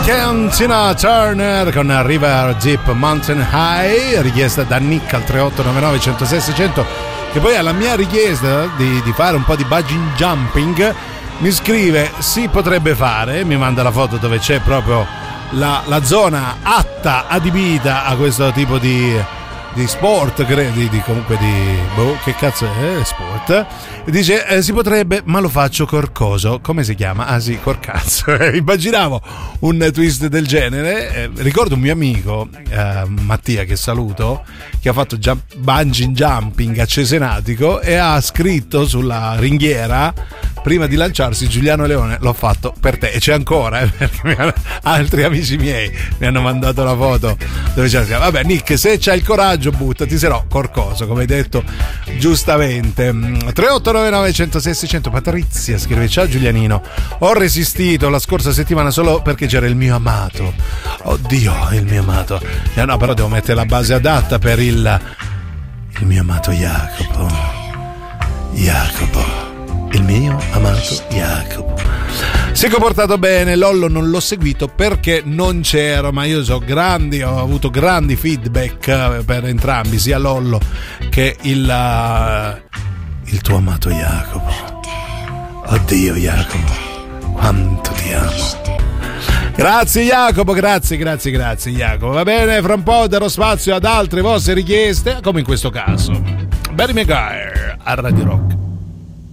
Tina Turner con River Deep Mountain High, richiesta da Nick al 3899 106 600, che poi alla mia richiesta di fare un po' di bungee jumping mi scrive si potrebbe fare, mi manda la foto dove c'è proprio la zona atta, adibita a questo tipo di sport, comunque che cazzo è sport? Dice si potrebbe, ma lo faccio corcoso. Come si chiama? Ah sì, corcazzo. Immaginavo un twist del genere. Ricordo un mio amico Mattia, che saluto, che ha fatto bungee jumping a Cesenatico e ha scritto sulla ringhiera prima di lanciarsi: Giuliano Leone, l'ho fatto per te. E c'è ancora, perché altri amici miei mi hanno mandato la foto dove c'è. Vabbè Nick, se c'hai il coraggio buttati, se no corcoso, come hai detto giustamente. 3899 106 600. Patrizia scrive: ciao Giulianino, ho resistito la scorsa settimana solo perché c'era il mio amato. Oddio, il mio amato. No, però devo mettere la base adatta per il mio amato Jacopo, il mio amato Jacopo. Si è comportato bene. Lollo non l'ho seguito perché non c'ero, ma io ho avuto grandi feedback per entrambi, sia Lollo che il tuo amato Jacopo. Oddio Jacopo, quanto ti amo. Grazie Jacopo, grazie Jacopo. Va bene, fra un po' darò spazio ad altre vostre richieste, come in questo caso Barry Maguire a Radio Rock.